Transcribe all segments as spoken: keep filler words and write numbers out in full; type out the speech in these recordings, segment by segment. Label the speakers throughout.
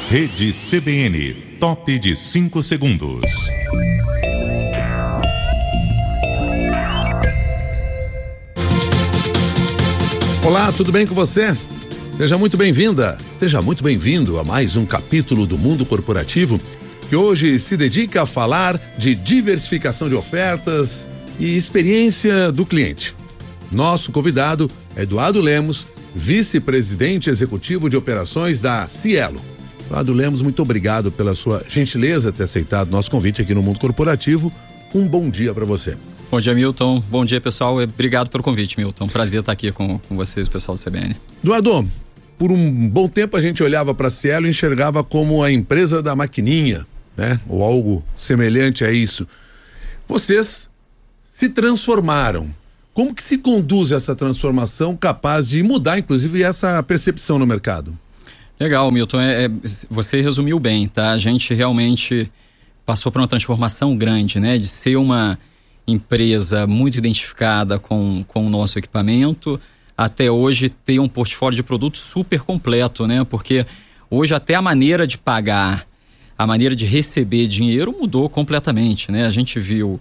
Speaker 1: Rede C B N, top de cinco segundos.
Speaker 2: Olá, tudo bem com você? Seja muito bem-vinda, seja muito bem-vindo a mais um capítulo do Mundo Corporativo, que hoje se dedica a falar de diversificação de ofertas e experiência do cliente. Nosso convidado é Eduardo Lemos, vice-presidente executivo de operações da Cielo. Eduardo Lemos, muito obrigado pela sua gentileza ter aceitado nosso convite aqui no Mundo Corporativo. Um bom dia para você.
Speaker 3: Bom dia, Milton. Bom dia, pessoal. Obrigado pelo convite, Milton. Prazer estar aqui com, com vocês, pessoal do C B N.
Speaker 2: Eduardo, por um bom tempo a gente olhava para a Cielo e enxergava como a empresa da maquininha, né? Ou algo semelhante a isso. Vocês se transformaram. Como que se conduz essa transformação capaz de mudar, inclusive, essa percepção no mercado?
Speaker 3: Legal, Milton. É, é, você resumiu bem, tá? A gente realmente passou por uma transformação grande, né? De ser uma empresa muito identificada com, com o nosso equipamento, até hoje ter um portfólio de produtos super completo, né? Porque hoje até a maneira de pagar, a maneira de receber dinheiro mudou completamente, né? A gente viu,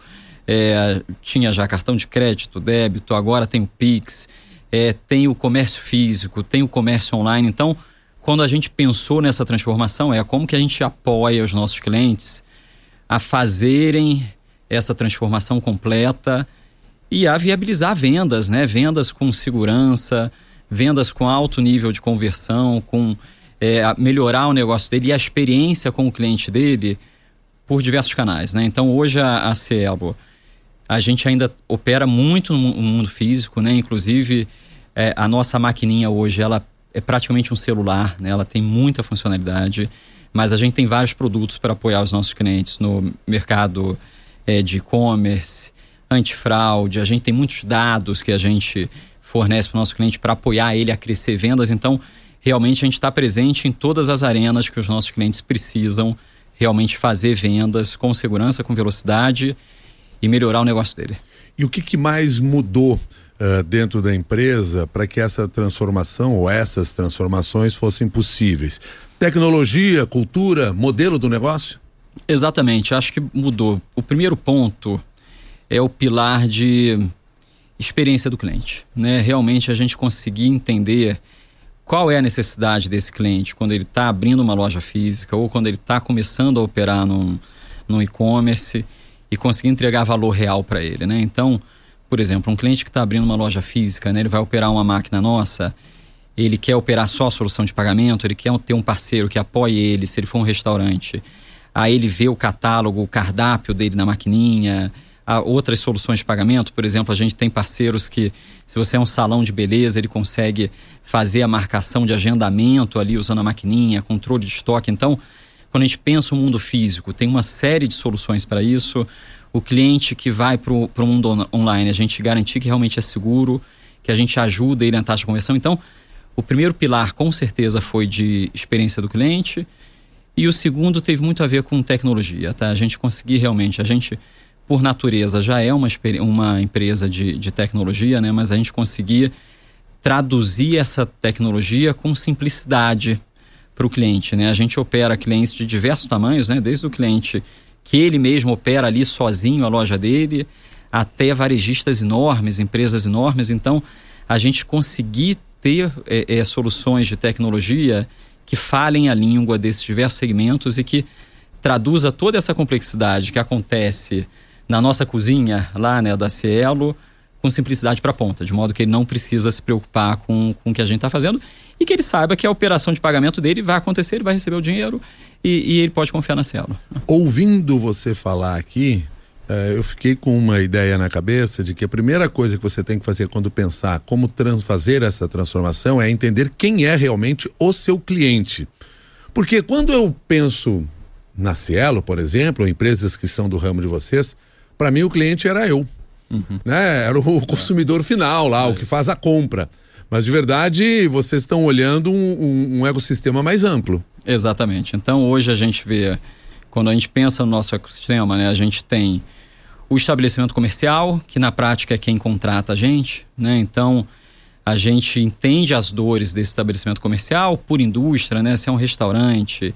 Speaker 3: é, tinha já cartão de crédito, débito, agora tem o Pix, é, tem o comércio físico, tem o comércio online. Então, quando a gente pensou nessa transformação, é como que a gente apoia os nossos clientes a fazerem essa transformação completa e a viabilizar vendas, né? Vendas com segurança, vendas com alto nível de conversão, com é, melhorar o negócio dele e a experiência com o cliente dele por diversos canais, né? Então, hoje a, a Cielo, a gente ainda opera muito no mundo físico, né? Inclusive, é, a nossa maquininha hoje, ela é praticamente um celular, né? Ela tem muita funcionalidade, mas a gente tem vários produtos para apoiar os nossos clientes no mercado é, de e-commerce, antifraude. A gente tem muitos dados que a gente fornece para o nosso cliente para apoiar ele a crescer vendas. Então, realmente a gente está presente em todas as arenas que os nossos clientes precisam realmente fazer vendas com segurança, com velocidade e melhorar o negócio dele.
Speaker 2: E o que, que mais mudou Uh, dentro da empresa para que essa transformação ou essas transformações fossem possíveis? Tecnologia, cultura, modelo do negócio?
Speaker 3: Exatamente, acho que mudou. O primeiro ponto é o pilar de experiência do cliente, né? Realmente a gente conseguir entender qual é a necessidade desse cliente quando ele está abrindo uma loja física ou quando ele está começando a operar num, num e-commerce e conseguir entregar valor real para ele, né? Então, por exemplo, um cliente que está abrindo uma loja física, né, ele vai operar uma máquina nossa, ele quer operar só a solução de pagamento, ele quer ter um parceiro que apoie ele, se ele for um restaurante, aí ele vê o catálogo, o cardápio dele na maquininha, a outras soluções de pagamento. Por exemplo, a gente tem parceiros que, se você é um salão de beleza, ele consegue fazer a marcação de agendamento ali usando a maquininha, controle de estoque. Então, quando a gente pensa o mundo físico, tem uma série de soluções para isso. O cliente que vai para o mundo on- online, a gente garantir que realmente é seguro, que a gente ajuda ele na taxa de conversão. Então, o primeiro pilar com certeza foi de experiência do cliente, e o segundo teve muito a ver com tecnologia, tá? A gente conseguir realmente, a gente por natureza já é uma, uma empresa de, de tecnologia, né? Mas a gente conseguir traduzir essa tecnologia com simplicidade para o cliente, né? A gente opera clientes de diversos tamanhos, né? Desde o cliente que ele mesmo opera ali sozinho a loja dele, até varejistas enormes, empresas enormes. Então, a gente conseguir ter é, é, soluções de tecnologia que falem a língua desses diversos segmentos e que traduza toda essa complexidade que acontece na nossa cozinha, lá, né, da Cielo, com simplicidade para a ponta, de modo que ele não precisa se preocupar com, com o que a gente está fazendo e que ele saiba que a operação de pagamento dele vai acontecer, ele vai receber o dinheiro e, e ele pode confiar na Cielo.
Speaker 2: Ouvindo você falar aqui, uh, eu fiquei com uma ideia na cabeça de que a primeira coisa que você tem que fazer quando pensar como trans, fazer essa transformação é entender quem é realmente o seu cliente. Porque quando eu penso na Cielo, por exemplo, ou empresas que são do ramo de vocês, para mim o cliente era eu. Uhum. Né? Era o consumidor final lá, é. O que faz a compra. Mas de verdade vocês estão olhando um, um, um ecossistema mais amplo.
Speaker 3: Exatamente. Então hoje a gente vê, quando a gente pensa no nosso ecossistema, né, a gente tem o estabelecimento comercial, que na prática é quem contrata a gente, né? Então a gente entende as dores desse estabelecimento comercial por indústria, né? Se é um restaurante,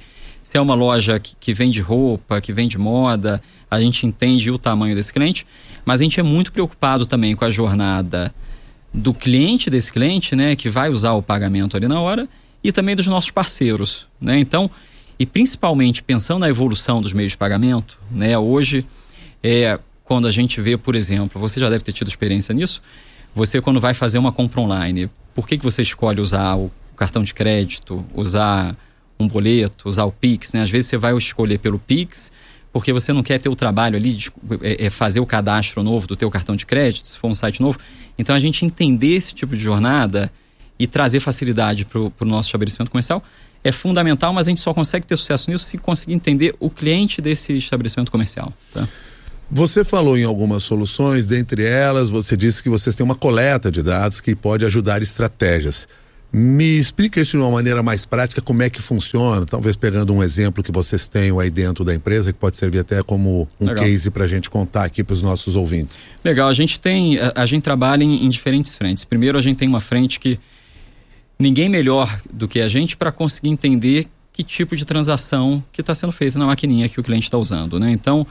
Speaker 3: Se é uma loja que, que vende roupa, que vende moda, a gente entende o tamanho desse cliente, mas a gente é muito preocupado também com a jornada do cliente desse cliente, né, que vai usar o pagamento ali na hora, e também dos nossos parceiros, né? Então, e principalmente pensando na evolução dos meios de pagamento, né? Hoje, é, quando a gente vê, por exemplo, você já deve ter tido experiência nisso, você quando vai fazer uma compra online, por que que você escolhe usar o cartão de crédito, usar um boleto, usar o Pix, né? Às vezes você vai escolher pelo Pix, porque você não quer ter o trabalho ali de é, é fazer o cadastro novo do teu cartão de crédito, se for um site novo. Então, a gente entender esse tipo de jornada e trazer facilidade para o nosso estabelecimento comercial é fundamental, mas a gente só consegue ter sucesso nisso se conseguir entender o cliente desse estabelecimento comercial. Tá?
Speaker 2: Você falou em algumas soluções, dentre elas você disse que vocês têm uma coleta de dados que pode ajudar estratégias. Me explica isso de uma maneira mais prática, como é que funciona, talvez pegando um exemplo que vocês tenham aí dentro da empresa, que pode servir até como um Legal. Case para a gente contar aqui para os nossos ouvintes.
Speaker 3: Legal, a gente tem, a, a gente trabalha em, em diferentes frentes. Primeiro, a gente tem uma frente que ninguém melhor do que a gente para conseguir entender que tipo de transação que está sendo feita na maquininha que o cliente está usando, né? Então,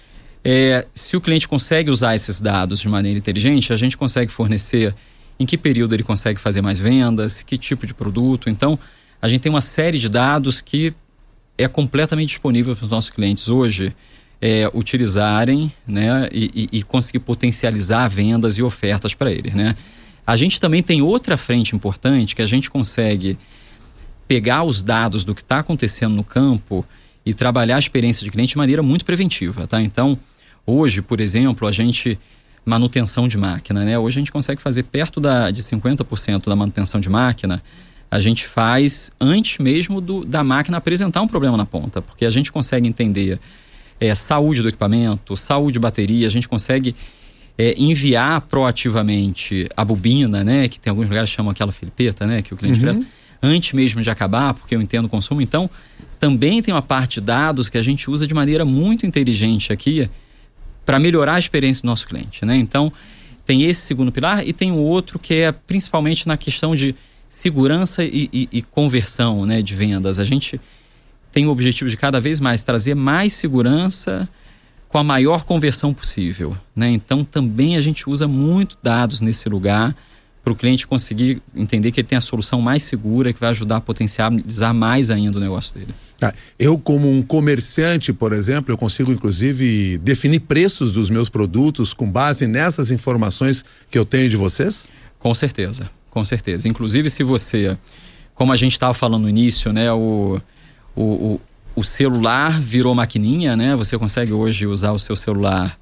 Speaker 3: é, se o cliente consegue usar esses dados de maneira inteligente, a gente consegue fornecer em que período ele consegue fazer mais vendas, que tipo de produto. Então, a gente tem uma série de dados que é completamente disponível para os nossos clientes hoje é, utilizarem, né, e, e, e conseguir potencializar vendas e ofertas para eles, né? A gente também tem outra frente importante que a gente consegue pegar os dados do que está acontecendo no campo e trabalhar a experiência de cliente de maneira muito preventiva, tá? Então, hoje, por exemplo, a gente... manutenção de máquina, né? Hoje a gente consegue fazer perto da, de cinquenta por cento da manutenção de máquina, a gente faz antes mesmo do, da máquina apresentar um problema na ponta, porque a gente consegue entender é, saúde do equipamento, saúde de bateria, a gente consegue é, enviar proativamente a bobina, né? Que tem alguns lugares que chamam aquela filipeta, né? Que o cliente uhum. presta, antes mesmo de acabar, porque eu entendo o consumo. Então, também tem uma parte de dados que a gente usa de maneira muito inteligente aqui, para melhorar a experiência do nosso cliente, né? Então, tem esse segundo pilar e tem o outro que é principalmente na questão de segurança e, e, e conversão, né, de vendas. A gente tem o objetivo de cada vez mais trazer mais segurança com a maior conversão possível, né? Então, também a gente usa muito dados nesse lugar para o cliente conseguir entender que ele tem a solução mais segura, que vai ajudar a potencializar mais ainda o negócio dele.
Speaker 2: Ah, eu, como um comerciante, por exemplo, eu consigo inclusive definir preços dos meus produtos com base nessas informações que eu tenho de vocês?
Speaker 3: Com certeza, com certeza. Inclusive, se você, como a gente estava falando no início, né, o, o, o, o celular virou maquininha, né? Você consegue hoje usar o seu celular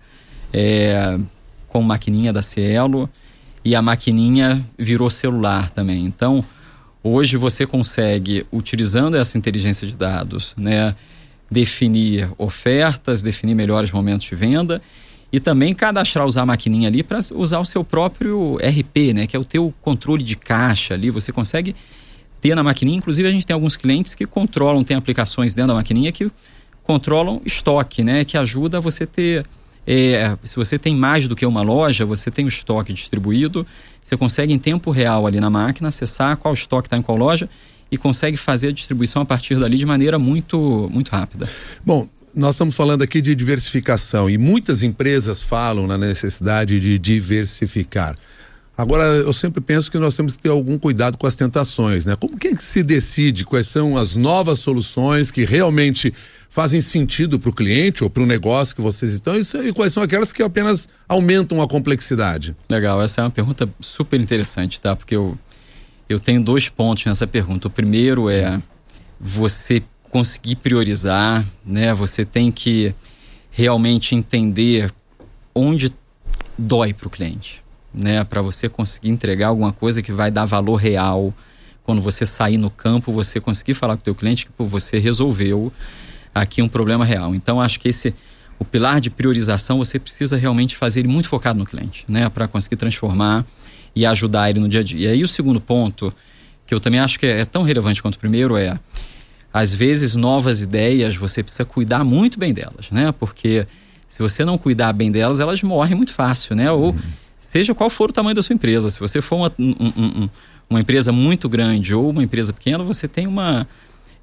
Speaker 3: é, com maquininha da Cielo, e a maquininha virou celular também. Então, hoje você consegue, utilizando essa inteligência de dados, né, definir ofertas, definir melhores momentos de venda e também cadastrar, usar a maquininha ali para usar o seu próprio R P, né, que é o teu controle de caixa ali. Você consegue ter na maquininha. Inclusive, a gente tem alguns clientes que controlam, tem aplicações dentro da maquininha que controlam estoque, né, que ajuda você ter... É, se você tem mais do que uma loja, você tem o estoque distribuído, você consegue em tempo real ali na máquina acessar qual estoque está em qual loja e consegue fazer a distribuição a partir dali de maneira muito, muito rápida.
Speaker 2: Bom, nós estamos falando aqui de diversificação e muitas empresas falam na necessidade de diversificar. Agora, eu sempre penso que nós temos que ter algum cuidado com as tentações, né? Como que se decide quais são as novas soluções que realmente fazem sentido para o cliente ou para o negócio que vocês estão e quais são aquelas que apenas aumentam a complexidade?
Speaker 3: Legal, essa é uma pergunta super interessante, tá? Porque eu, eu tenho dois pontos nessa pergunta. O primeiro é você conseguir priorizar, né? Você tem que realmente entender onde dói para o cliente, né, para você conseguir entregar alguma coisa que vai dar valor real. Quando você sair no campo, você conseguir falar com o teu cliente que pô, você resolveu aqui um problema real. Então, acho que esse, o pilar de priorização, você precisa realmente fazer ele muito focado no cliente, né, para conseguir transformar e ajudar ele no dia a dia. E aí o segundo ponto, que eu também acho que é, é tão relevante quanto o primeiro, é, às vezes, novas ideias, você precisa cuidar muito bem delas, né, porque se você não cuidar bem delas, elas morrem muito fácil, né, ou... Uhum. Seja qual for o tamanho da sua empresa, se você for uma, um, um, uma empresa muito grande ou uma empresa pequena, você tem uma,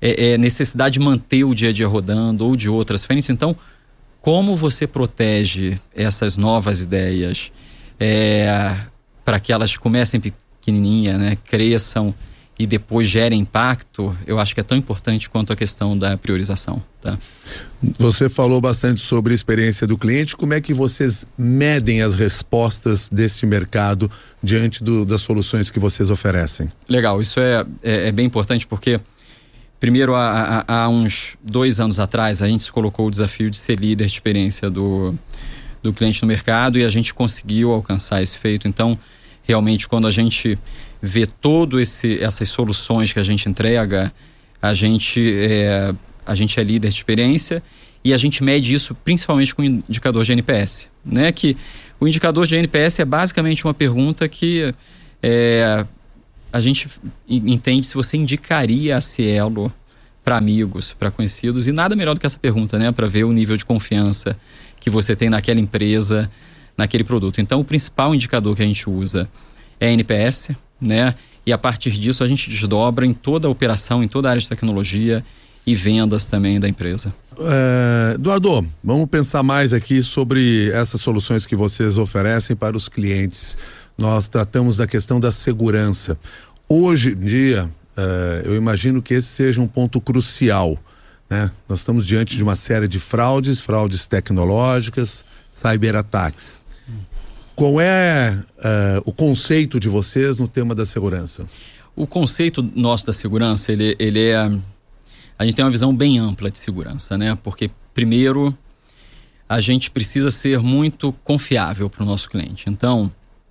Speaker 3: é, é necessidade de manter o dia a dia rodando ou de outras frentes. Então, como você protege essas novas ideias é, para que elas comecem pequenininha, né, cresçam e depois gerem impacto, eu acho que é tão importante quanto a questão da priorização. Tá?
Speaker 2: Você falou bastante sobre a experiência do cliente. Como é que vocês medem as respostas desse mercado diante do, das soluções que vocês oferecem?
Speaker 3: Legal, isso é, é, é bem importante porque, primeiro, há, há, há uns dois anos atrás, a gente se colocou o desafio de ser líder de experiência do, do cliente no mercado e a gente conseguiu alcançar esse feito. Então, realmente, quando a gente vê todas essas soluções que a gente entrega, a gente, é, a gente é líder de experiência e a gente mede isso principalmente com o indicador de N P S. Né? Que o indicador de N P S é basicamente uma pergunta que é, a gente entende se você indicaria a Cielo para amigos, para conhecidos, e nada melhor do que essa pergunta, né? Para ver o nível de confiança que você tem naquela empresa, naquele produto. Então, o principal indicador que a gente usa é N P S, né? E a partir disso a gente desdobra em toda a operação, em toda a área de tecnologia e vendas também da empresa.
Speaker 2: É, Eduardo, vamos pensar mais aqui sobre essas soluções que vocês oferecem para os clientes. Nós tratamos da questão da segurança. Hoje em dia, é, eu imagino que esse seja um ponto crucial, né? Nós estamos diante de uma série de fraudes, fraudes tecnológicas, cyberataques. Qual é uh, o conceito de vocês no tema da segurança?
Speaker 3: O conceito nosso da segurança, ele, ele é... A gente tem uma visão bem ampla de segurança, né? Porque, primeiro, a gente precisa ser muito confiável para o nosso cliente. Então,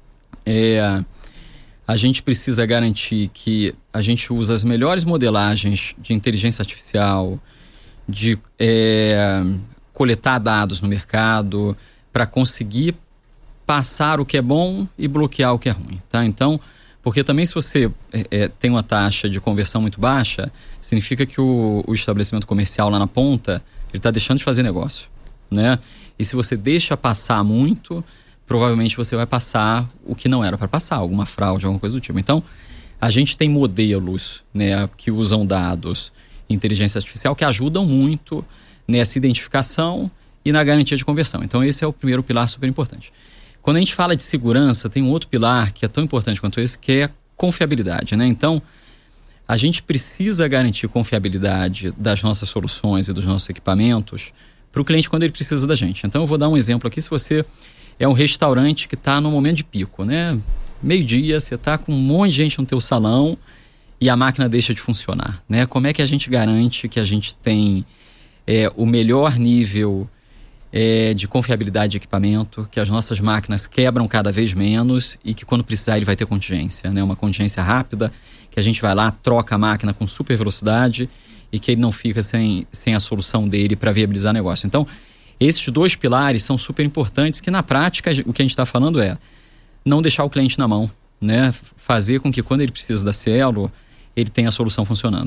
Speaker 3: é, a gente precisa garantir que a gente usa as melhores modelagens de inteligência artificial, de é, coletar dados no mercado, para conseguir passar o que é bom e bloquear o que é ruim, tá? Então, porque também se você é, tem uma taxa de conversão muito baixa, significa que o, o estabelecimento comercial lá na ponta, ele está deixando de fazer negócio, né? E se você deixa passar muito, provavelmente você vai passar o que não era para passar, alguma fraude, alguma coisa do tipo. Então, a gente tem modelos, né, que usam dados, inteligência artificial, que ajudam muito nessa identificação e na garantia de conversão. Então, esse é o primeiro pilar super importante. Quando a gente fala de segurança, tem um outro pilar que é tão importante quanto esse, que é a confiabilidade, né? Então, a gente precisa garantir confiabilidade das nossas soluções e dos nossos equipamentos para o cliente quando ele precisa da gente. Então, eu vou dar um exemplo aqui. Se você é um restaurante que está no momento de pico, né? Meio-dia, você está com um monte de gente no teu salão e a máquina deixa de funcionar, né? Como é que a gente garante que a gente tem é, o melhor nível É, de confiabilidade de equipamento, que as nossas máquinas quebram cada vez menos e que quando precisar ele vai ter contingência, né? Uma contingência rápida, que a gente vai lá, troca a máquina com super velocidade e que ele não fica sem, sem a solução dele para viabilizar o negócio. Então, esses dois pilares são super importantes, que na prática o que a gente está falando é não deixar o cliente na mão, né? Fazer com que quando ele precisa da Cielo, ele tenha a solução funcionando.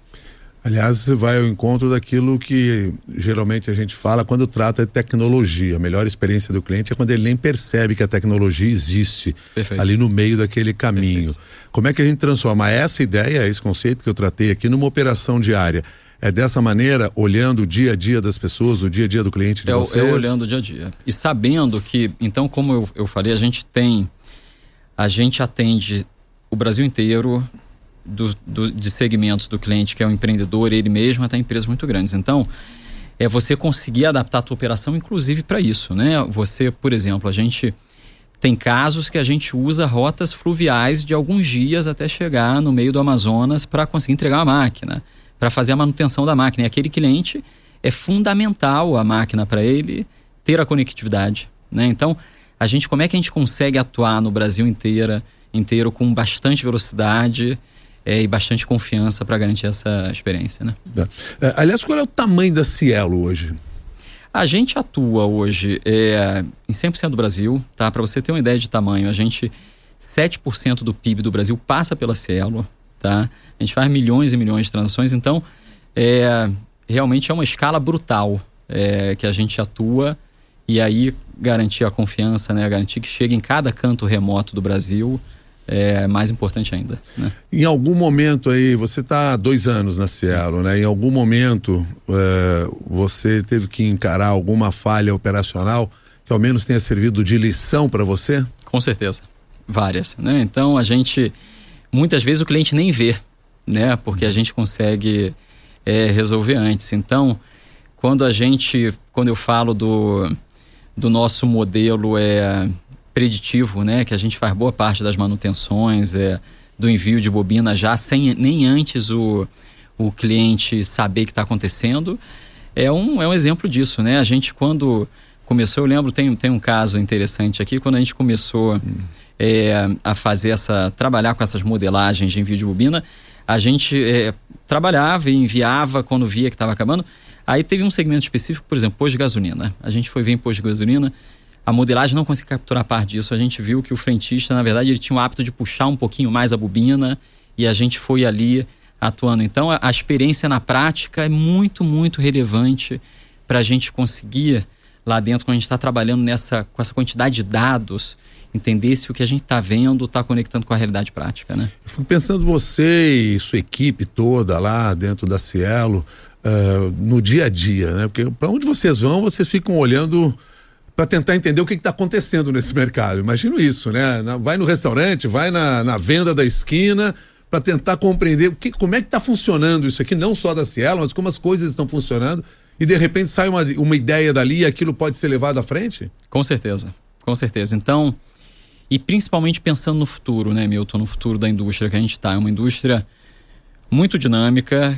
Speaker 2: Aliás, vai ao encontro daquilo que geralmente a gente fala quando trata de tecnologia. A melhor experiência do cliente é quando ele nem percebe que a tecnologia existe. Perfeito. Ali no meio daquele caminho. Perfeito. Como é que a gente transforma essa ideia, esse conceito que eu tratei aqui, numa operação diária? É dessa maneira, olhando o dia a dia das pessoas, o dia a dia do cliente de
Speaker 3: é,
Speaker 2: vocês?
Speaker 3: É olhando o dia a dia. E sabendo que, então, como eu, eu falei, a gente tem, a gente atende o Brasil inteiro, Do, do, de segmentos do cliente, que é o empreendedor, ele mesmo, até empresas muito grandes. Então, é você conseguir adaptar a tua operação, inclusive para isso, né? Você, por exemplo, a gente tem casos que a gente usa rotas fluviais de alguns dias até chegar no meio do Amazonas para conseguir entregar a máquina, para fazer a manutenção da máquina. E aquele cliente é fundamental a máquina para ele ter a conectividade, né? Então, a gente, como é que a gente consegue atuar no Brasil inteira, inteiro com bastante velocidade É, e bastante confiança para garantir essa experiência, né?
Speaker 2: É, aliás, qual é o tamanho da Cielo hoje?
Speaker 3: A gente atua hoje é, em cem por cento do Brasil, tá? Para você ter uma ideia de tamanho, a gente, sete por cento do P I B do Brasil passa pela Cielo, tá? A gente faz milhões e milhões de transações, então é, realmente é uma escala brutal é, que a gente atua e aí garantir a confiança, né? Garantir que chegue em cada canto remoto do Brasil é mais importante ainda, né?
Speaker 2: Em algum momento aí, você está há dois anos na Cielo, né? Em algum momento é, você teve que encarar alguma falha operacional que ao menos tenha servido de lição para você?
Speaker 3: Com certeza, várias, né? Então a gente, muitas vezes o cliente nem vê, né? Porque a gente consegue é, resolver antes. Então, quando a gente, quando eu falo do, do nosso modelo é preditivo, né? Que a gente faz boa parte das manutenções, é, do envio de bobina já sem nem antes o, o cliente saber o que está acontecendo, é um, é um exemplo disso, né? A gente quando começou, eu lembro, tem, tem um caso interessante aqui, quando a gente começou hum. é, a fazer essa, trabalhar com essas modelagens de envio de bobina, a gente é, trabalhava e enviava quando via que estava acabando. Aí teve um segmento específico, por exemplo, posto de gasolina. A gente foi ver em posto de gasolina, a modelagem não conseguia capturar parte disso. A gente viu que o frentista, na verdade, ele tinha o hábito de puxar um pouquinho mais a bobina e a gente foi ali atuando. Então, a, a experiência na prática é muito, muito relevante para a gente conseguir, lá dentro, quando a gente está trabalhando nessa, com essa quantidade de dados, entender se o que a gente está vendo está conectando com a realidade prática, né?
Speaker 2: Eu fico pensando você e sua equipe toda lá dentro da Cielo, uh, no dia a dia, né? Porque para onde vocês vão, vocês ficam olhando para tentar entender o que está acontecendo nesse mercado. Imagino isso, né? Vai no restaurante, vai na, na venda da esquina para tentar compreender o que, como é que está funcionando isso aqui, não só da Cielo, mas como as coisas estão funcionando. E de repente sai uma, uma ideia dali e aquilo pode ser levado à frente? Com certeza,
Speaker 3: com certeza. Então, e principalmente pensando no futuro, né, Milton, no futuro da indústria que a gente está. É uma indústria muito dinâmica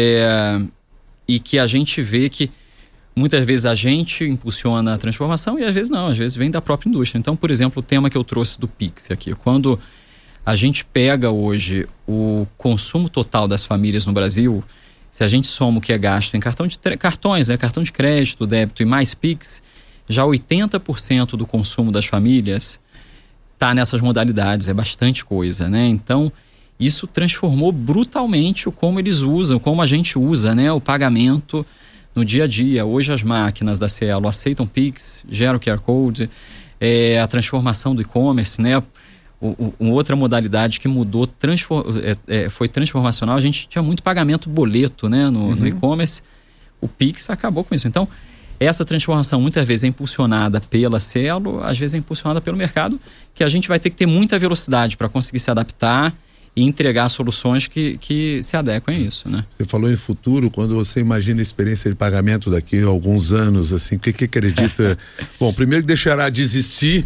Speaker 3: é, e que a gente vê que muitas vezes a gente impulsiona a transformação e às vezes não, às vezes vem da própria indústria. Então, por exemplo, o tema que eu trouxe do Pix aqui, quando a gente pega hoje o consumo total das famílias no Brasil, se a gente soma o que é gasto em cartão de cartões, né, cartão de crédito, débito e mais Pix, já oitenta por cento do consumo das famílias está nessas modalidades, é bastante coisa, né? Então, isso transformou brutalmente o como eles usam, como a gente usa, né, o pagamento no dia a dia. Hoje as máquinas da Cielo aceitam Pix, geram Q R Code, é, a transformação do e-commerce, né? O, o, outra modalidade que mudou, transform, é, é, foi transformacional. A gente tinha muito pagamento boleto, né, no, uhum. no e-commerce. O Pix acabou com isso. Então, essa transformação muitas vezes é impulsionada pela Cielo, às vezes é impulsionada pelo mercado, que a gente vai ter que ter muita velocidade para conseguir se adaptar e entregar soluções que, que se adequem a isso, né?
Speaker 2: Você falou em futuro, quando você imagina a experiência de pagamento daqui a alguns anos, assim, o que, que acredita? Bom, primeiro que deixará de existir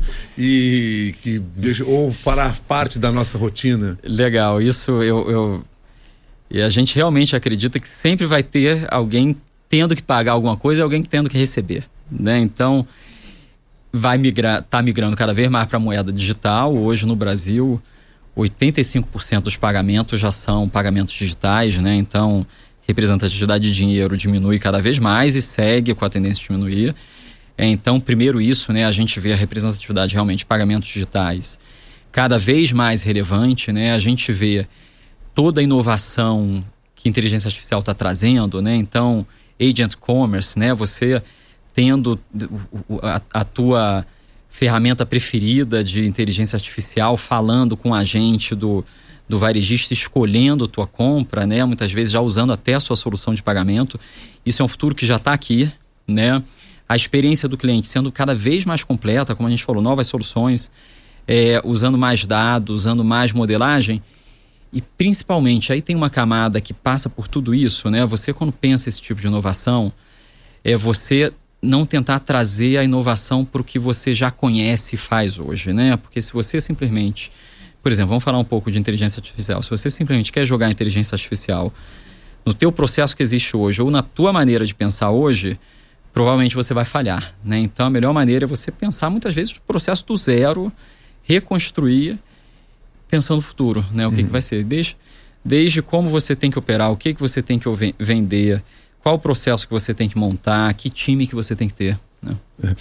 Speaker 2: e que deixa, ou fará parte da nossa rotina.
Speaker 3: Legal, isso eu, eu e a gente realmente acredita que sempre vai ter alguém tendo que pagar alguma coisa e alguém tendo que receber, né? Então vai migrar, tá migrando cada vez mais para a moeda digital. Hoje no Brasil oitenta e cinco por cento dos pagamentos já são pagamentos digitais, né? Então, representatividade de dinheiro diminui cada vez mais e segue com a tendência de diminuir. É, então, primeiro isso, né? A gente vê a representatividade realmente de pagamentos digitais cada vez mais relevante, né? A gente vê toda a inovação que a inteligência artificial está trazendo, né? Então, Agent Commerce, né? Você tendo a, a tua ferramenta preferida de inteligência artificial falando com a gente do, do varejista, escolhendo a tua compra, né? Muitas vezes já usando até a sua solução de pagamento. Isso é um futuro que já está aqui, né? A experiência do cliente sendo cada vez mais completa, como a gente falou, novas soluções, é, usando mais dados, usando mais modelagem. E principalmente, aí tem uma camada que passa por tudo isso, né? Você, quando pensa esse tipo de inovação, é você não tentar trazer a inovação para o que você já conhece e faz hoje, né? Porque se você simplesmente, por exemplo, vamos falar um pouco de inteligência artificial. Se você simplesmente quer jogar inteligência artificial no teu processo que existe hoje ou na tua maneira de pensar hoje, provavelmente você vai falhar, né? Então a melhor maneira é você pensar muitas vezes o processo do zero, reconstruir, pensando no futuro, né? O que, uhum. que vai ser. Desde, desde como você tem que operar, o que, que você tem que vender, qual o processo que você tem que montar, que time que você tem que ter, né?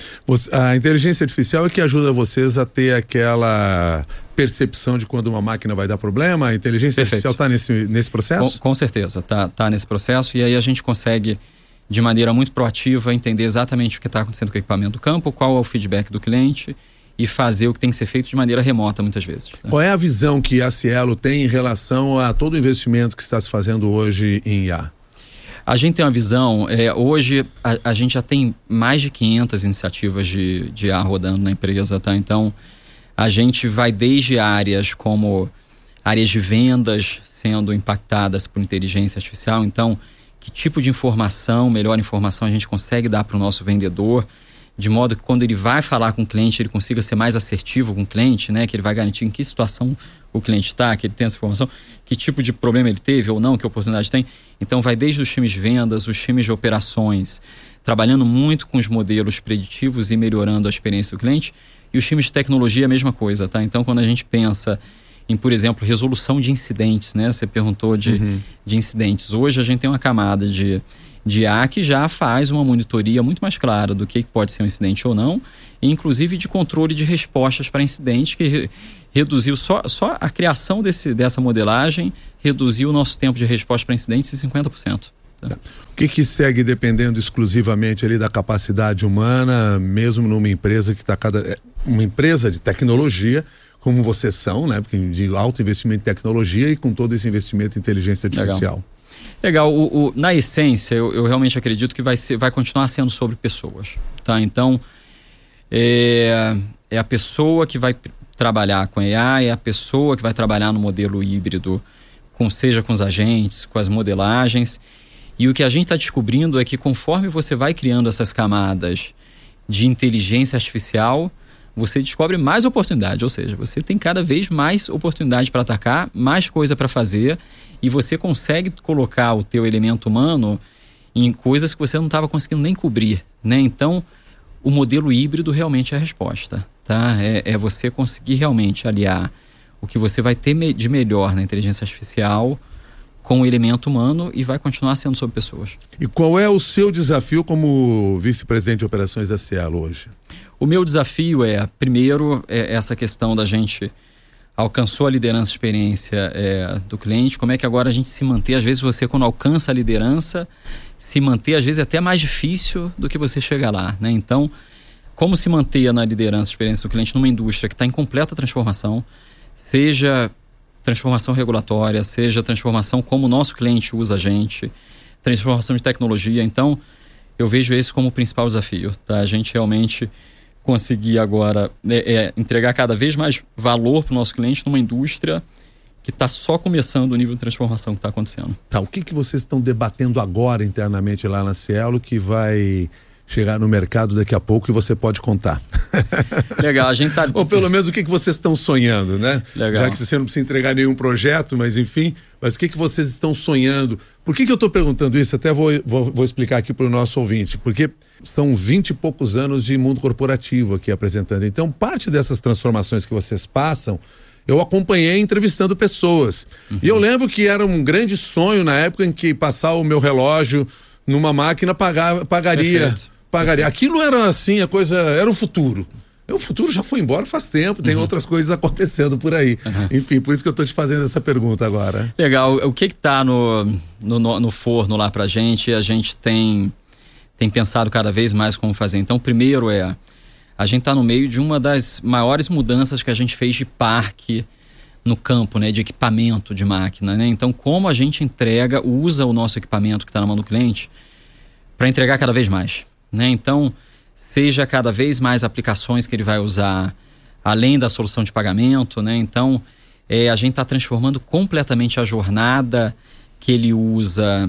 Speaker 2: A inteligência artificial é que ajuda vocês a ter aquela percepção de quando uma máquina vai dar problema. A inteligência Perfeito. Artificial está nesse, nesse processo?
Speaker 3: Com, com certeza, está tá nesse processo, e aí a gente consegue, de maneira muito proativa, entender exatamente o que está acontecendo com o equipamento do campo, qual é o feedback do cliente e fazer o que tem que ser feito de maneira remota muitas vezes. Tá?
Speaker 2: Qual é a visão que a Cielo tem em relação a todo o investimento que está se fazendo hoje em I A?
Speaker 3: A gente tem uma visão, é, hoje a, a gente já tem mais de quinhentas iniciativas de, de I A rodando na empresa, tá? Então a gente vai desde áreas como áreas de vendas sendo impactadas por inteligência artificial. Então, que tipo de informação, melhor informação a gente consegue dar para o nosso vendedor, de modo que quando ele vai falar com o cliente, ele consiga ser mais assertivo com o cliente, né? Que ele vai garantir em que situação o cliente está, que ele tem essa informação, que tipo de problema ele teve ou não, que oportunidade tem. Então vai desde os times de vendas, os times de operações, trabalhando muito com os modelos preditivos e melhorando a experiência do cliente, e os times de tecnologia a mesma coisa, tá? Então quando a gente pensa em, por exemplo, resolução de incidentes, né? Você perguntou de, uhum. de incidentes. Hoje a gente tem uma camada de, de I A que já faz uma monitoria muito mais clara do que pode ser um incidente ou não, e inclusive de controle de respostas para incidentes, que re, reduziu só, só a criação desse, dessa modelagem, reduziu o nosso tempo de resposta para incidentes em cinquenta por cento. Tá?
Speaker 2: O que, que segue dependendo exclusivamente ali da capacidade humana, mesmo numa empresa que está cada... uma empresa de tecnologia, como vocês são, né? Porque de alto investimento em tecnologia e com todo esse investimento em inteligência artificial.
Speaker 3: Legal. Legal. O, o, na essência, eu, eu realmente acredito que vai, ser, vai continuar sendo sobre pessoas. Tá? Então, é, é a pessoa que vai trabalhar com A I, é a pessoa que vai trabalhar no modelo híbrido, com, seja com os agentes, com as modelagens. E o que a gente está descobrindo é que conforme você vai criando essas camadas de inteligência artificial, você descobre mais oportunidade, ou seja, você tem cada vez mais oportunidade para atacar, mais coisa para fazer, e você consegue colocar o teu elemento humano em coisas que você não estava conseguindo nem cobrir, né? Então, o modelo híbrido realmente é a resposta, tá? É, é você conseguir realmente aliar o que você vai ter de melhor na inteligência artificial com o elemento humano, e vai continuar sendo sobre pessoas.
Speaker 2: E qual é o seu desafio como vice-presidente de operações da Cielo hoje?
Speaker 3: O meu desafio é, primeiro, é essa questão da gente alcançou a liderança e experiência é, do cliente, como é que agora a gente se manter, às vezes você quando alcança a liderança, se manter às vezes é até mais difícil do que você chegar lá, né? Então, como se manter na liderança e experiência do cliente numa indústria que está em completa transformação, seja transformação regulatória, seja transformação como o nosso cliente usa a gente, transformação de tecnologia. Então, eu vejo esse como o principal desafio, tá? A gente realmente conseguir agora é, é, entregar cada vez mais valor para o nosso cliente numa indústria que está só começando o nível de transformação que está acontecendo.
Speaker 2: Tá, o que, que vocês estão debatendo agora internamente lá na Cielo que vai chegar no mercado daqui a pouco e você pode contar?
Speaker 3: Legal, a gente tá...
Speaker 2: Ou pelo menos o que, que vocês estão sonhando, né?
Speaker 3: Legal.
Speaker 2: Já que você não precisa entregar nenhum projeto, mas enfim, mas o que, que vocês estão sonhando? Por que, que eu estou perguntando isso? Até vou, vou, vou explicar aqui para o nosso ouvinte, porque são vinte e poucos anos de mundo corporativo aqui apresentando. Então, parte dessas transformações que vocês passam, eu acompanhei entrevistando pessoas. Uhum. E eu lembro que era um grande sonho na época em que passar o meu relógio numa máquina pagar, pagaria... Perfeito. Pagaria. Aquilo era assim, a coisa, era o futuro. O futuro já foi embora faz tempo, tem uhum. outras coisas acontecendo por aí. Uhum. Enfim, por isso que eu estou te fazendo essa pergunta agora.
Speaker 3: Legal. O que está no, no, no forno lá pra gente, a gente tem, tem pensado cada vez mais como fazer. Então, primeiro é, a gente está no meio de uma das maiores mudanças que a gente fez de parque no campo, né, de equipamento de máquina, né? Então, como a gente entrega, usa o nosso equipamento que está na mão do cliente para entregar cada vez mais. Né? Então, seja cada vez mais aplicações que ele vai usar além da solução de pagamento, né? Então, é, a gente está transformando completamente a jornada que ele usa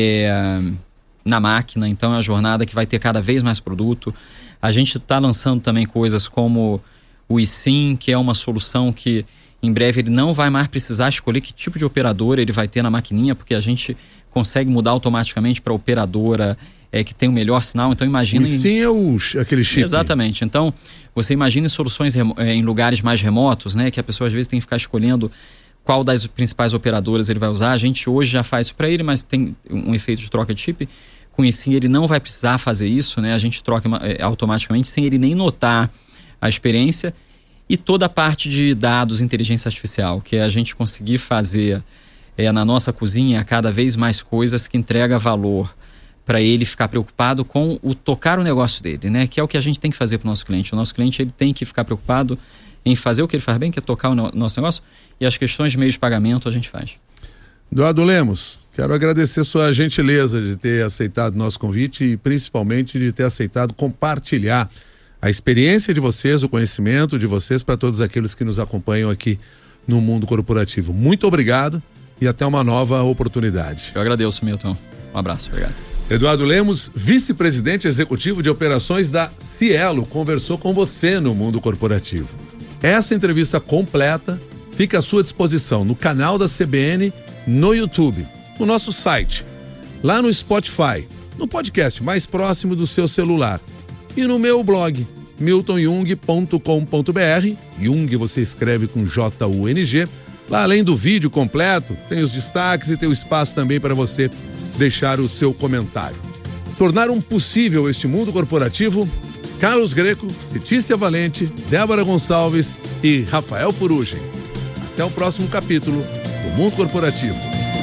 Speaker 3: é, na máquina. Então, é a jornada que vai ter cada vez mais produto. A gente está lançando também coisas como o eSIM, que é uma solução que em breve ele não vai mais precisar escolher que tipo de operadora ele vai ter na maquininha, porque a gente consegue mudar automaticamente para a operadora é, que tem o melhor sinal. Então imagina...
Speaker 2: Sim, é o, aquele chip.
Speaker 3: Exatamente. Então você imagina em soluções remo... em lugares mais remotos, né, que a pessoa às vezes tem que ficar escolhendo qual das principais operadoras ele vai usar. A gente hoje já faz isso para ele, mas tem um efeito de troca de chip. Com o eSIM ele não vai precisar fazer isso, né? A gente troca é, automaticamente sem ele nem notar a experiência. E toda a parte de dados, inteligência artificial, que é a gente conseguir fazer é, na nossa cozinha cada vez mais coisas que entrega valor para ele ficar preocupado com o tocar o negócio dele, né? Que é o que a gente tem que fazer para o nosso cliente. O nosso cliente ele tem que ficar preocupado em fazer o que ele faz bem, que é tocar o no- nosso negócio, e as questões de meio de pagamento a gente faz.
Speaker 2: Eduardo Lemos, quero agradecer sua gentileza de ter aceitado o nosso convite e principalmente de ter aceitado compartilhar a experiência de vocês, o conhecimento de vocês para todos aqueles que nos acompanham aqui no Mundo Corporativo. Muito obrigado e até uma nova oportunidade.
Speaker 3: Eu agradeço, Milton. Um abraço, obrigado.
Speaker 2: Eduardo Lemos, vice-presidente executivo de operações da Cielo, conversou com você no Mundo Corporativo. Essa entrevista completa fica à sua disposição no canal da C B N, no YouTube, no nosso site, lá no Spotify, no podcast mais próximo do seu celular e no meu blog, milton jung ponto com ponto b r. Jung você escreve com J U N G. Lá, além do vídeo completo, tem os destaques e tem o espaço também para você deixar o seu comentário. Tornaram possível este mundo corporativo Carlos Greco, Letícia Valente, Débora Gonçalves e Rafael Furugem. Até o próximo capítulo do Mundo Corporativo.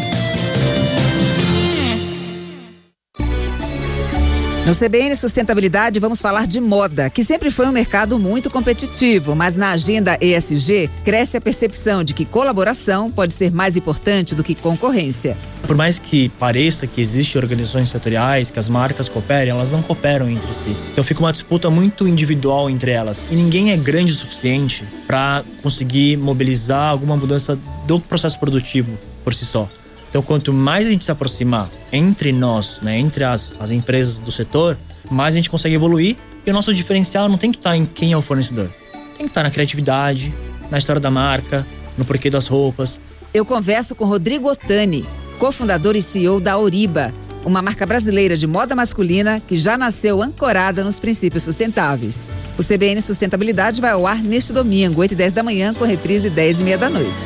Speaker 4: No C B N Sustentabilidade vamos falar de moda, que sempre foi um mercado muito competitivo, mas na agenda E S G cresce a percepção de que colaboração pode ser mais importante do que concorrência.
Speaker 5: Por mais que pareça que existem organizações setoriais, que as marcas cooperem, elas não cooperam entre si. Então fica uma disputa muito individual entre elas. E ninguém é grande o suficiente para conseguir mobilizar alguma mudança do processo produtivo por si só. Então, quanto mais a gente se aproximar entre nós, né, entre as, as empresas do setor, mais a gente consegue evoluir. E o nosso diferencial não tem que estar em quem é o fornecedor. Tem que estar na criatividade, na história da marca, no porquê das roupas.
Speaker 4: Eu converso com Rodrigo Ottani, cofundador e C E O da Auriba, uma marca brasileira de moda masculina que já nasceu ancorada nos princípios sustentáveis. O C B N Sustentabilidade vai ao ar neste domingo, oito e dez da manhã, com reprise dez e meia da noite.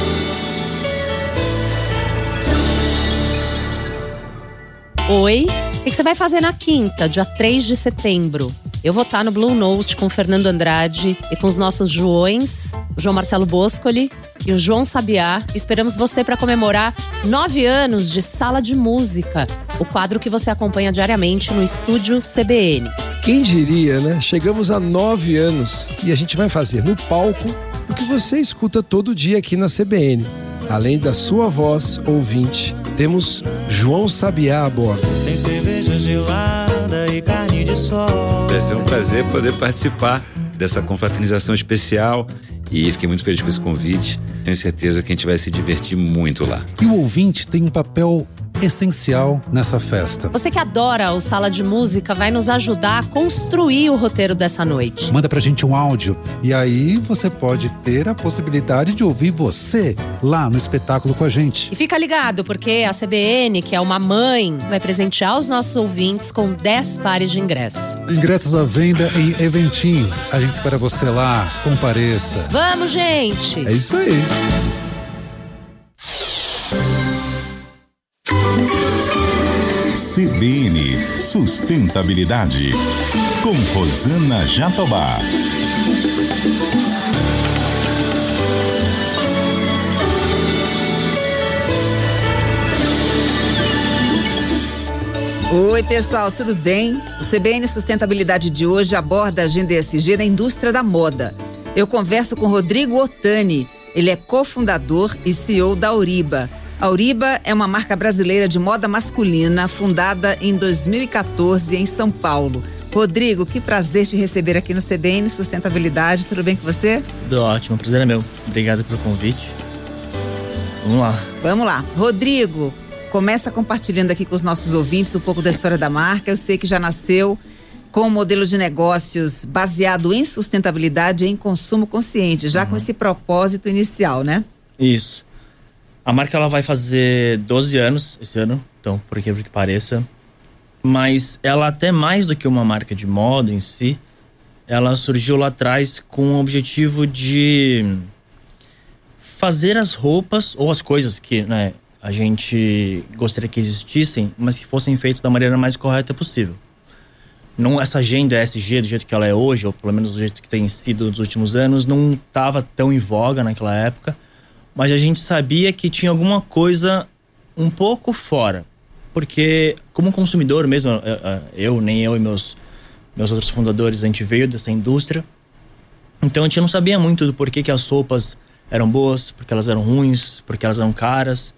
Speaker 6: Oi, o que você vai fazer na quinta, dia três de setembro? Eu vou estar no Blue Note com o Fernando Andrade e com os nossos Joões, o João Marcelo Boscoli e o João Sabiá. Esperamos você para comemorar nove anos de Sala de Música, o quadro que você acompanha diariamente no Estúdio C B N.
Speaker 7: Quem diria, né? Chegamos a nove anos e a gente vai fazer no palco o que você escuta todo dia aqui na C B N. Além da sua voz, ouvinte, temos João Sabiá a bordo.
Speaker 8: Tem cerveja gelada e carne de sol.
Speaker 9: Vai ser um prazer poder participar dessa confraternização especial e fiquei muito feliz com esse convite. Tenho certeza que a gente vai se divertir muito lá.
Speaker 10: E o ouvinte tem um papel essencial nessa festa.
Speaker 6: Você que adora o Sala de Música vai nos ajudar a construir o roteiro dessa noite.
Speaker 10: Manda pra gente um áudio e aí você pode ter a possibilidade de ouvir você lá no espetáculo com a gente.
Speaker 6: E fica ligado, porque a C B N, que é uma mãe, vai presentear os nossos ouvintes com dez pares de ingressos.
Speaker 10: Ingressos à venda em Eventim. A gente espera você lá. Compareça.
Speaker 6: Vamos, gente!
Speaker 7: É isso aí.
Speaker 1: C B N Sustentabilidade, com Rosana Jatobá.
Speaker 4: Oi, pessoal, tudo bem? O C B N Sustentabilidade de hoje aborda a agenda E S G na indústria da moda. Eu converso com Rodrigo Ottani. Ele é cofundador e C E O da Auriba. A Auriba é uma marca brasileira de moda masculina, fundada em dois mil e quatorze em São Paulo. Rodrigo, que prazer te receber aqui no C B N Sustentabilidade. Tudo bem com você?
Speaker 5: Tudo ótimo, o prazer é meu. Obrigado pelo convite. Vamos lá.
Speaker 4: Vamos lá. Rodrigo, começa compartilhando aqui com os nossos ouvintes um pouco da história da marca. Eu sei que já nasceu com um modelo de negócios baseado em sustentabilidade e em consumo consciente, já uhum. com esse propósito inicial, né?
Speaker 5: Isso. A marca ela vai fazer doze anos esse ano, então por incrível que pareça. Mas ela até mais do que uma marca de moda em si, ela surgiu lá atrás com o objetivo de fazer as roupas ou as coisas que, né, a gente gostaria que existissem, mas que fossem feitas da maneira mais correta possível. Não, essa agenda E S G do jeito que ela é hoje, ou pelo menos do jeito que tem sido nos últimos anos, não estava tão em voga naquela época. Mas a gente sabia que tinha alguma coisa um pouco fora porque como consumidor mesmo, eu, nem eu e meus, meus outros fundadores, a gente veio dessa indústria. Então a gente não sabia muito do porquê que as roupas eram boas, porque elas eram ruins, porque elas eram caras.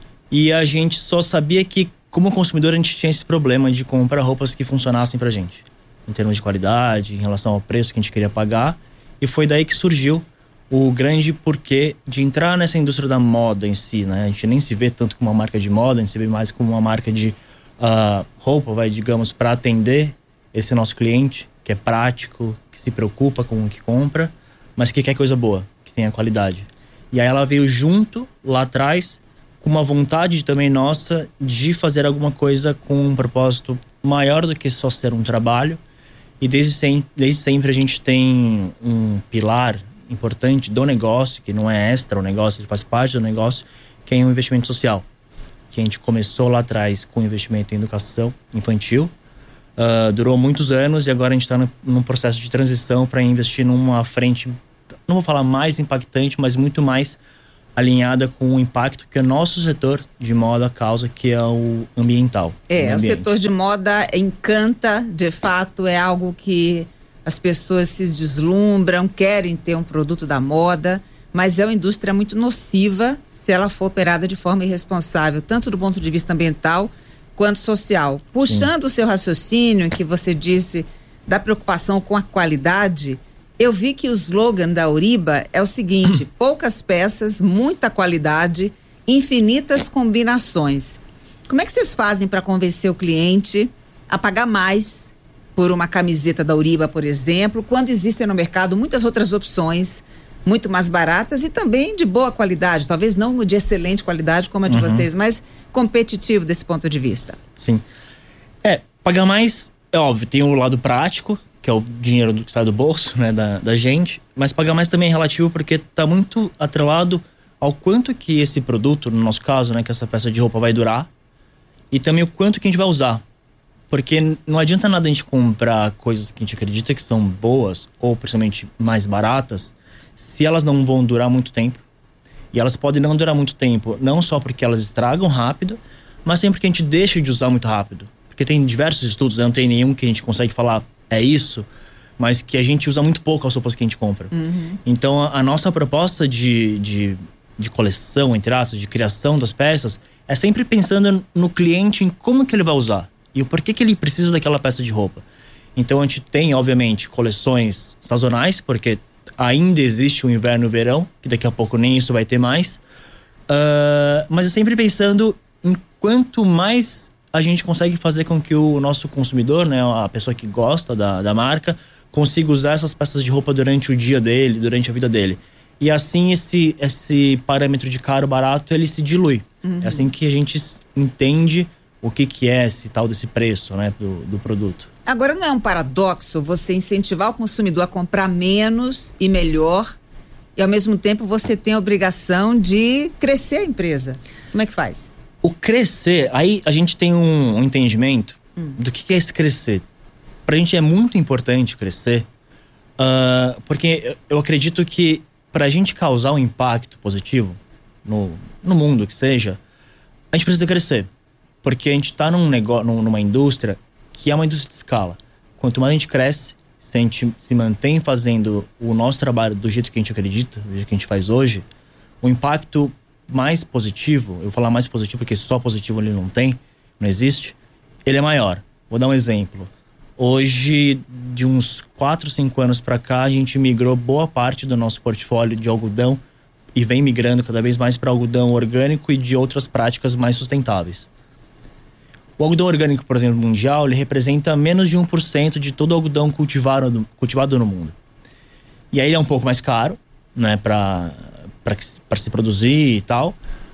Speaker 5: E a gente só sabia que, como consumidor, a gente tinha esse problema de comprar roupas que funcionassem pra gente, em termos de qualidade, em relação ao preço que a gente queria pagar. E foi daí que surgiu o grande porquê de entrar nessa indústria da moda em si, né? A gente nem se vê tanto como uma marca de moda, a gente se vê mais como uma marca de uh, roupa, vai, digamos, para atender esse nosso cliente, que é prático, que se preocupa com o que compra, mas que quer coisa boa, que tenha qualidade. E aí ela veio junto, lá atrás, com uma vontade também nossa de fazer alguma coisa com um propósito maior do que só ser um trabalho. E desde sempre, desde sempre a gente tem um pilar importante do negócio, que não é extra o negócio, ele faz parte do negócio, que é um investimento social. Que a gente começou lá atrás com investimento em educação infantil, uh, durou muitos anos e agora a gente está num processo de transição para investir numa frente, não vou falar mais impactante, mas muito mais alinhada com o impacto que o nosso setor de moda causa, que é o ambiental.
Speaker 4: É, o, o setor de moda encanta, de fato, é algo que as pessoas se deslumbram, querem ter um produto da moda, mas é uma indústria muito nociva se ela for operada de forma irresponsável, tanto do ponto de vista ambiental quanto social. Puxando Sim. o seu raciocínio, que você disse da preocupação com a qualidade, eu vi que o slogan da Auriba é o seguinte: poucas peças, muita qualidade, infinitas combinações. Como é que vocês fazem para convencer o cliente a pagar mais por uma camiseta da Auriba, por exemplo, quando existem no mercado muitas outras opções muito mais baratas e também de boa qualidade, talvez não de excelente qualidade como a de uhum. vocês, mas competitivo desse ponto de vista?
Speaker 5: Sim. É, pagar mais, é óbvio, tem o lado prático, que é o dinheiro que sai do bolso, né, da, da gente, mas pagar mais também é relativo porque tá muito atrelado ao quanto que esse produto, no nosso caso, né, que essa peça de roupa vai durar, e também o quanto que a gente vai usar. Porque não adianta nada a gente comprar coisas que a gente acredita que são boas, ou principalmente mais baratas, se elas não vão durar muito tempo. E elas podem não durar muito tempo, não só porque elas estragam rápido, mas sempre porque a gente deixa de usar muito rápido. Porque tem diversos estudos, né? Não tem nenhum que a gente consegue falar é isso, mas que a gente usa muito pouco as roupas que a gente compra. Uhum. Então a, a nossa proposta de, de, de coleção, entre aspas, de criação das peças, é sempre pensando no cliente, em como que ele vai usar e o porquê que ele precisa daquela peça de roupa. Então a gente tem, obviamente, coleções sazonais, porque ainda existe o inverno e o verão, que daqui a pouco nem isso vai ter mais. Uh, mas é sempre pensando em quanto mais a gente consegue fazer com que o nosso consumidor, né, a pessoa que gosta da, da marca, consiga usar essas peças de roupa durante o dia dele, durante a vida dele. E assim esse, esse parâmetro de caro barato, ele se dilui. Uhum. É assim que a gente entende o que, que é esse tal desse preço, né, do, do produto.
Speaker 4: Agora, não é um paradoxo você incentivar o consumidor a comprar menos e melhor, e ao mesmo tempo você tem a obrigação de crescer a empresa? Como é que faz?
Speaker 5: O crescer, aí a gente tem um, um entendimento hum. do que, que é esse crescer. Pra gente é muito importante crescer, uh, porque eu acredito que pra gente causar um impacto positivo no, no mundo que seja, a gente precisa crescer. Porque a gente tá num negócio, numa indústria que é uma indústria de escala. Quanto mais a gente cresce, se a gente se mantém fazendo o nosso trabalho do jeito que a gente acredita, do jeito que a gente faz hoje, o impacto mais positivo, eu vou falar mais positivo porque só positivo ele não tem, não existe, ele é maior. Vou dar um exemplo. Hoje, de uns quatro, cinco anos para cá, a gente migrou boa parte do nosso portfólio de algodão e vem migrando cada vez mais para algodão orgânico e de outras práticas mais sustentáveis. O algodão orgânico, por exemplo, mundial, ele representa menos de um por cento de todo o algodão cultivado, cultivado no mundo. E aí ele é um pouco mais caro, né, para para se produzir e tal.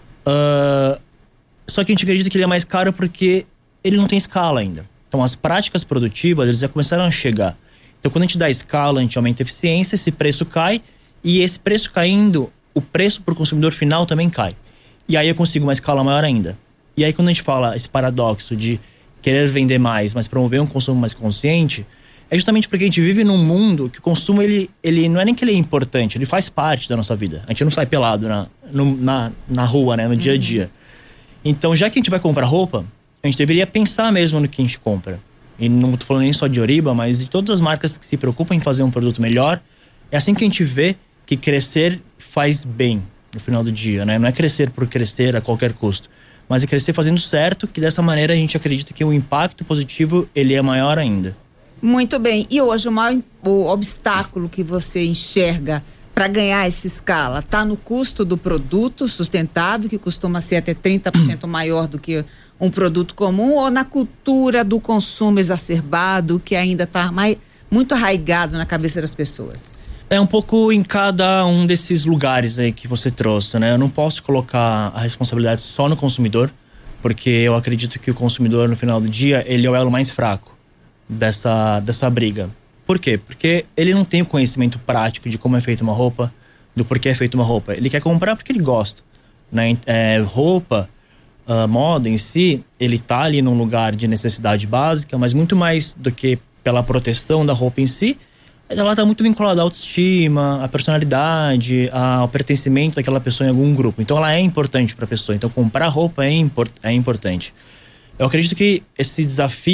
Speaker 5: Uh, só que a gente acredita que ele é mais caro porque ele não tem escala ainda. Então as práticas produtivas, eles já começaram a chegar. Então quando a gente dá escala, a gente aumenta a eficiência, esse preço cai, e esse preço caindo, o preço para o consumidor final também cai. E aí eu consigo uma escala maior ainda. E aí quando a gente fala esse paradoxo de querer vender mais, mas promover um consumo mais consciente, é justamente porque a gente vive num mundo que o consumo, ele, ele não é nem que ele é importante, ele faz parte da nossa vida. A gente não sai pelado na, no, na, na rua, né, no dia a dia. Então, já que a gente vai comprar roupa, a gente deveria pensar mesmo no que a gente compra. E não tô falando nem só de Oriba, mas de todas as marcas que se preocupam em fazer um produto melhor. É assim que a gente vê que crescer faz bem no final do dia, né? Não é crescer por crescer a qualquer custo, mas é crescer fazendo certo, que dessa maneira a gente acredita que o impacto positivo ele é maior ainda.
Speaker 4: Muito bem. E hoje o maior o obstáculo que você enxerga para ganhar essa escala está no custo do produto sustentável, que costuma ser até trinta por cento maior do que um produto comum, ou na cultura do consumo exacerbado, que ainda está muito arraigado na cabeça das pessoas?
Speaker 5: É um pouco em cada um desses lugares aí que você trouxe, né? Eu não posso colocar a responsabilidade só no consumidor, porque eu acredito que o consumidor, no final do dia, ele é o elo mais fraco dessa, dessa briga. Por quê? Porque ele não tem o conhecimento prático de como é feita uma roupa, do porquê é feita uma roupa. Ele quer comprar porque ele gosta, né? É, roupa, a moda em si, ele tá ali num lugar de necessidade básica, mas muito mais do que pela proteção da roupa em si, ela está muito vinculada à autoestima, à personalidade, ao pertencimento daquela pessoa em algum grupo. Então ela é importante para a pessoa. Então comprar roupa é, import- é importante. Eu acredito que esse desafio